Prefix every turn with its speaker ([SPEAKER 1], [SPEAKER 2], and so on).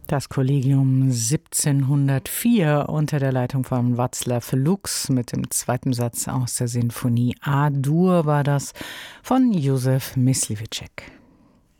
[SPEAKER 1] Das Kollegium 1704 unter der Leitung von Václav Lux mit dem zweiten Satz aus der Sinfonie A-Dur war das von Józef Mysliveček.